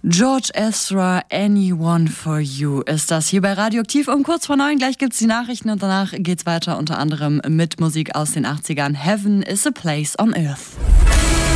George Ezra, Anyone for You ist das hier bei Radioaktiv um kurz vor 9. Gleich gibt's die Nachrichten und danach geht's weiter unter anderem mit Musik aus den 80ern. Heaven is a Place on Earth.